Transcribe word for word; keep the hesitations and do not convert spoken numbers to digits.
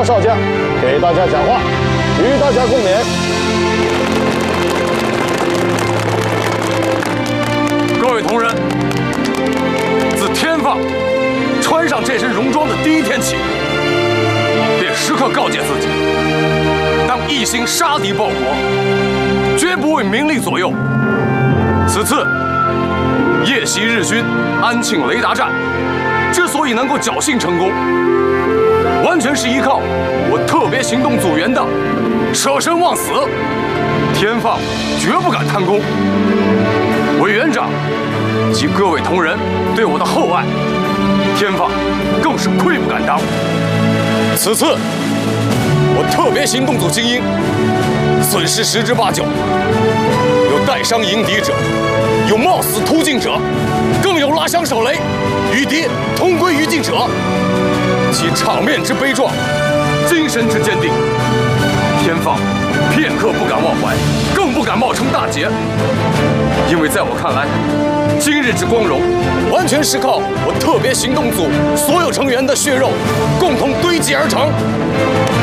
少将给大家讲话，与大家共勉。 各位同仁，自天放穿上这身戎装的第一天起，便时刻告诫自己，当一心杀敌报国，绝不为名利左右。此次夜袭日军安庆雷达站，之所以能够侥幸成功，完全是依靠我特别行动组员的舍生忘死。天放绝不敢贪功，委员长及各位同仁对我的厚爱，天放更是愧不敢当。此次我特别行动组精英损失十之八九，有带伤迎敌者，有冒死突进者，更有拉伤手雷，与敌同归于尽者。其场面之悲壮，精神之坚定，天放片刻不敢忘怀，更不敢冒充大捷。因为在我看来，今日之光荣，完全是靠我特别行动组所有成员的血肉共同堆积而成。